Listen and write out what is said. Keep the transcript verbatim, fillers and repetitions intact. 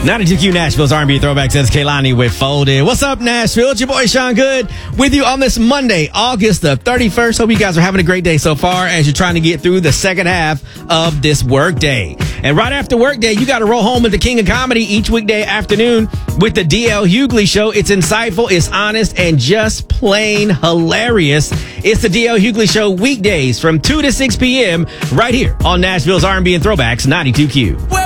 ninety-two Q Nashville's R and B Throwbacks. That's Kaylani with Folded. What's up, Nashville? It's your boy, Sean Good, with you on this Monday, August the thirty-first. Hope you guys are having a great day so far as you're trying to get through the second half of this work day. And right after work day, you got to roll home with the king of comedy each weekday afternoon with the D L Hughley Show. It's insightful, it's honest, and just plain hilarious. It's the D L Hughley Show weekdays from two to six p.m. right here on Nashville's R and B and Throwbacks ninety-two Q.